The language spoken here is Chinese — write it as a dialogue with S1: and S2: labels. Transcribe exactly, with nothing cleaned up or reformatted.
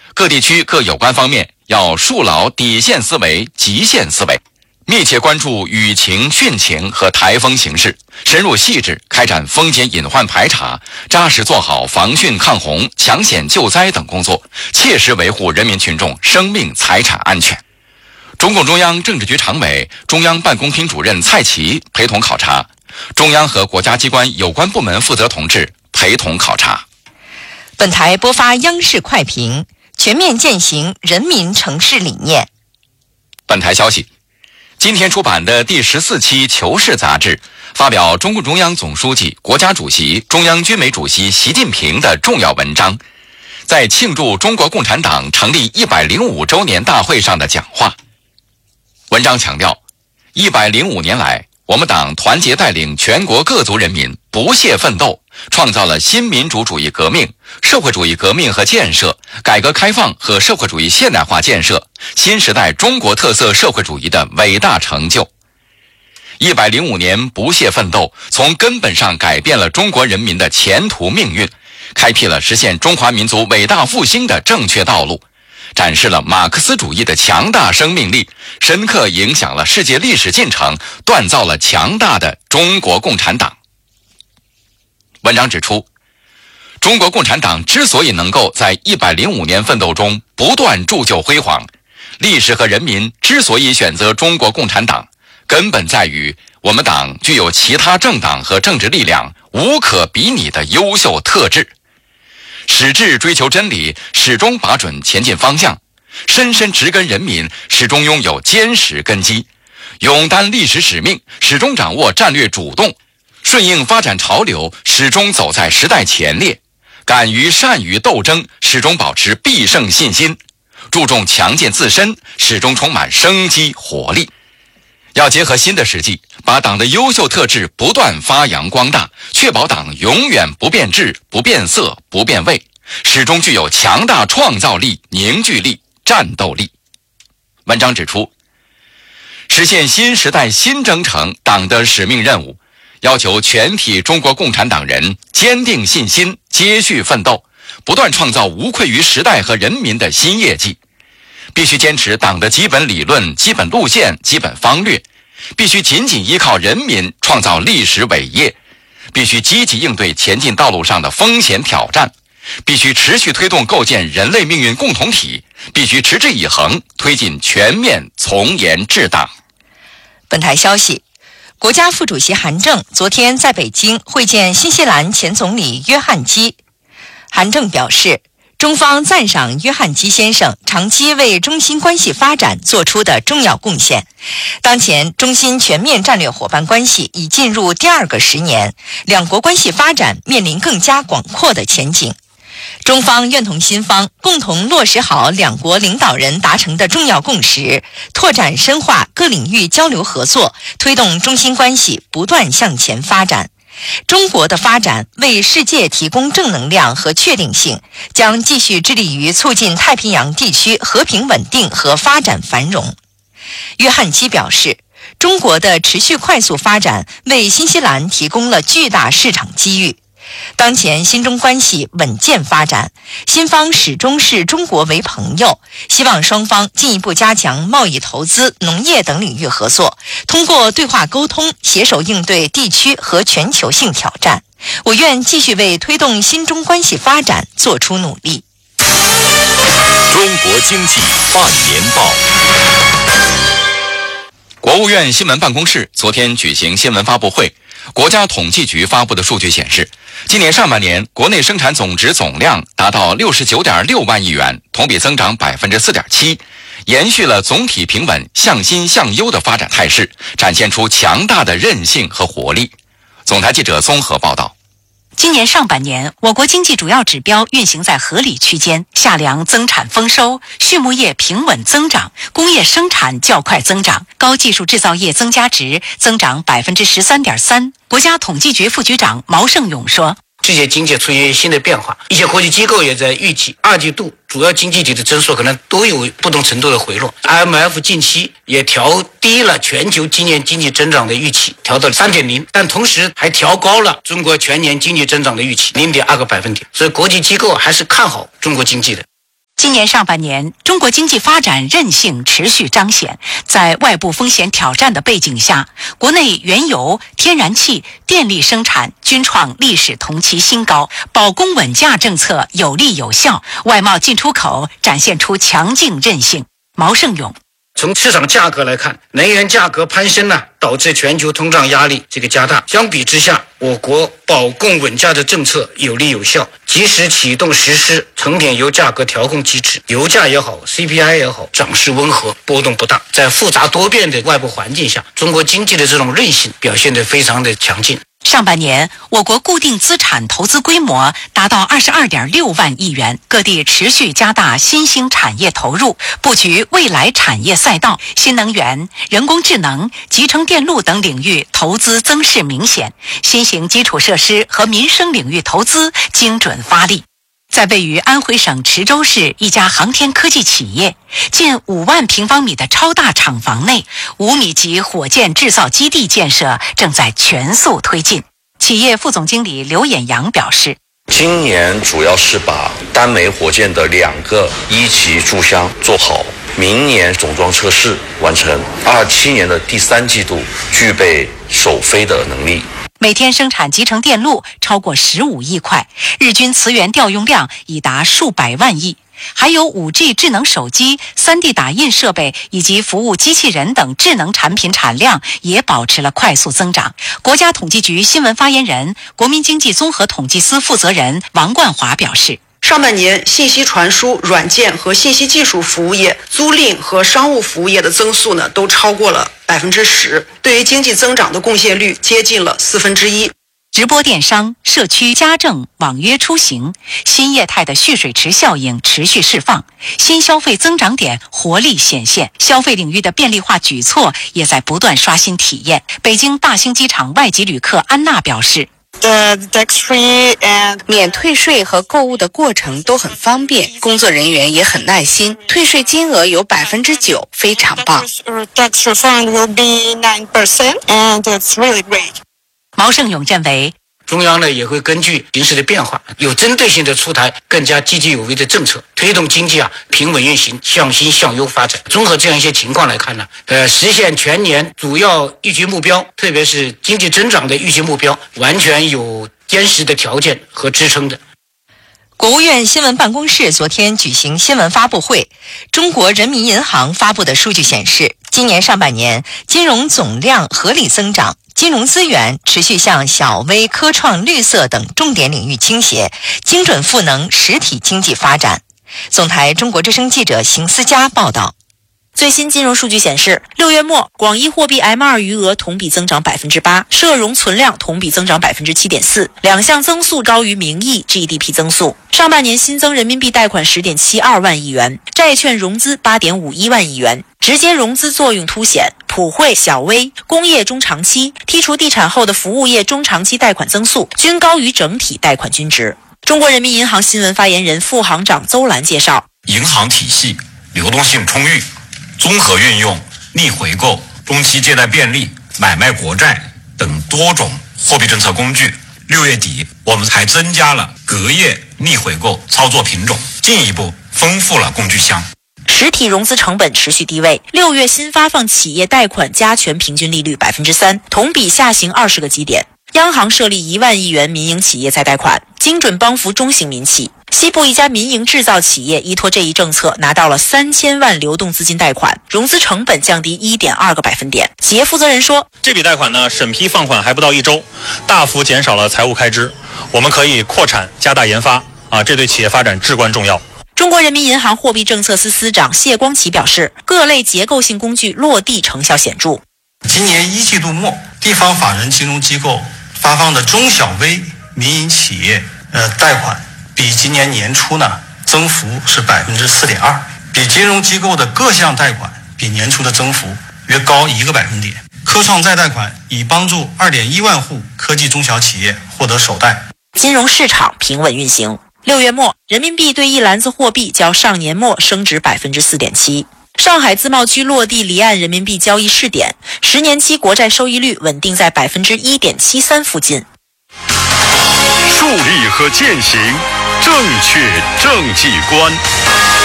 S1: 各地区各有关方面要树牢底线思维、极限思维，密切关注雨情、汛情和台风形势，深入细致开展风险隐患排查，扎实做好防汛抗洪、抢险救灾等工作，切实维护人民群众生命财产安全。中共中央政治局常委、中央办公厅主任蔡奇陪同考察，中央和国家机关有关部门负责同志陪同考察。
S2: 本台播发央视快评，全面践行人民城市理念。
S1: 本台消息，今天出版的第十四期《求是》杂志发表中共中央总书记、国家主席、中央军委主席习近平的重要文章，在庆祝中国共产党成立一百零五周年大会上的讲话。文章强调，一百零五年来，我们党团结带领全国各族人民不懈奋斗，创造了新民主主义革命、社会主义革命和建设、改革开放和社会主义现代化建设、新时代中国特色社会主义的伟大成就。一百零五年不懈奋斗，从根本上改变了中国人民的前途命运，开辟了实现中华民族伟大复兴的正确道路，展示了马克思主义的强大生命力，深刻影响了世界历史进程，锻造了强大的中国共产党。文章指出，中国共产党之所以能够在一百零五年奋斗中不断铸就辉煌，历史和人民之所以选择中国共产党，根本在于我们党具有其他政党和政治力量无可比拟的优秀特质。始志追求真理，始终把准前进方向，深深植根人民，始终拥有坚实根基，勇担历史使命，始终掌握战略主动，顺应发展潮流，始终走在时代前列，敢于善于斗争，始终保持必胜信心，注重强健自身，始终充满生机活力。要结合新的实际，把党的优秀特质不断发扬光大，确保党永远不变质、不变色、不变味，始终具有强大创造力、凝聚力、战斗力。文章指出，实现新时代新征程党的使命任务，要求全体中国共产党人坚定信心，接续奋斗，不断创造无愧于时代和人民的新业绩。必须坚持党的基本理论、基本路线、基本方略，必须紧紧依靠人民创造历史伟业，必须积极应对前进道路上的风险挑战，必须持续推动构建人类命运共同体，必须持之以恒推进全面从严治党。
S2: 本台消息，国家副主席韩正昨天在北京会见新西兰前总理约翰基。韩正表示，中方赞赏约翰基先生长期为中新关系发展做出的重要贡献。当前中新全面战略伙伴关系已进入第二个十年，两国关系发展面临更加广阔的前景。中方愿同新方共同落实好两国领导人达成的重要共识，拓展深化各领域交流合作，推动中新关系不断向前发展。中国的发展为世界提供正能量和确定性，将继续致力于促进太平洋地区和平稳定和发展繁荣。约翰基表示，中国的持续快速发展为新西兰提供了巨大市场机遇。当前新中关系稳健发展，新方始终视中国为朋友，希望双方进一步加强贸易、投资、农业等领域合作，通过对话沟通，携手应对地区和全球性挑战。我愿继续为推动新中关系发展做出努力。
S3: 中国经济半年报。
S1: 国务院新闻办公室昨天举行新闻发布会，国家统计局发布的数据显示，今年上半年国内生产总值总量达到 六十九点六万亿元，同比增长 百分之四点七， 延续了总体平稳、向新向优的发展态势，展现出强大的韧性和活力。总台记者综合报道。
S4: 今年上半年，我国经济主要指标运行在合理区间，夏粮增产丰收，畜牧业平稳增长，工业生产较快增长，高技术制造业增加值增长 百分之十三点三。国家统计局副局长毛盛勇说，
S5: 世界经济出现新的变化，一些国际机构也在预计二季度主要经济体的增速可能都有不同程度的回落。 I M F 近期也调低了全球今年经济增长的预期，调到 三点零， 但同时还调高了中国全年经济增长的预期 零点二个百分点，所以国际机构还是看好中国经济的。
S4: 今年上半年，中国经济发展韧性持续彰显。在外部风险挑战的背景下，国内原油、天然气、电力生产均创历史同期新高，保供稳价政策有力有效，外贸进出口展现出强劲韧性。毛盛勇。
S5: 从市场价格来看，能源价格攀升呢，导致全球通胀压力这个加大。相比之下，我国保供稳价的政策有力有效，及时启动实施成品油价格调控机制，油价也好 C P I 也好，涨势温和，波动不大。在复杂多变的外部环境下，中国经济的这种韧性表现得非常的强劲。
S4: 上半年，我国固定资产投资规模达到二十二点六万亿元，各地持续加大新兴产业投入，布局未来产业赛道，新能源、人工智能、集成电路等领域投资增势明显，新型基础设施和民生领域投资精准发力。在位于安徽省池州市一家航天科技企业，近五万平方米的超大厂房内，五米级火箭制造基地建设正在全速推进。企业副总经理刘衍阳表示，
S6: 今年主要是把单枚火箭的两个一级注箱做好，明年总装测试完成，二七年的第三季度具备首飞的能力。
S4: 每天生产集成电路超过十五亿块，日均磁源调用量已达数百万亿。还有 五 G 智能手机、三 D 打印设备以及服务机器人等智能产品产量也保持了快速增长。国家统计局新闻发言人、国民经济综合统计司负责人王冠华表示，
S7: 上半年信息传输、软件和信息技术服务业、租赁和商务服务业的增速呢，都超过了百分之十，对于经济增长的贡献率接近了四分之一。
S4: 直播电商、社区家政、网约出行，新业态的蓄水池效应持续释放，新消费增长点活力显现，消费领域的便利化举措也在不断刷新体验。北京大兴机场外籍旅客安娜表示，
S8: 免退税和购物的过程都很方便，工作人员也很耐心，退税金额有百分之九，非常棒。
S4: 毛盛勇认为，
S5: 中央呢也会根据形势的变化，有针对性的出台更加积极有为的政策，推动经济啊平稳运行，向新向优发展。综合这样一些情况来看呢，呃，实现全年主要预期目标，特别是经济增长的预期目标，完全有坚实的条件和支撑的。
S2: 国务院新闻办公室昨天举行新闻发布会，中国人民银行发布的数据显示，今年上半年金融总量合理增长，金融资源持续向小微、科创、绿色等重点领域倾斜，精准赋能实体经济发展。总台中国之声记者邢思佳报道。
S9: 最新金融数据显示，六月末广义货币 M 二 余额同比增长百分之八，社融存量同比增长百分之七点四，两项增速高于名义 G D P 增速。上半年新增人民币贷款十点七二万亿元，债券融资八点五一万亿元，直接融资作用凸显，普惠、小微、工业中长期，剔除地产后的服务业中长期贷款增速均高于整体贷款均值。中国人民银行新闻发言人、副行长邹兰介绍，
S10: 银行体系流动性充裕，综合运用逆回购、中期借贷便利、买卖国债等多种货币政策工具。六月底，我们还增加了隔夜逆回购操作品种，进一步丰富了工具箱。
S9: 实体融资成本持续低位，六月新发放企业贷款加权平均利率百分之三，同比下行二十个基点。央行设立一万亿元民营企业再贷款，精准帮扶中型民企。西部一家民营制造企业依托这一政策，拿到了三千万流动资金贷款，融资成本降低一点二个百分点。企业负责人说，
S11: 这笔贷款呢，审批放款还不到一周，大幅减少了财务开支，我们可以扩产加大研发啊，这对企业发展至关重要。
S9: 中国人民银行货币政策司司长谢光启表示，各类结构性工具落地成效显著。
S12: 今年一季度末，地方法人金融机构发放的中小微民营企业呃贷款，比今年年初呢增幅是百分之四点二，比金融机构的各项贷款比年初的增幅约高一个百分点。科创再贷款已帮助二点一万户科技中小企业获得首贷。
S9: 金融市场平稳运行。六月末，人民币对一篮子货币较上年末升值百分之四点七。上海自贸区落地离岸人民币交易试点，十年期国债收益率稳定在百分之一点七三附近。
S3: 树立和践行正确政绩观。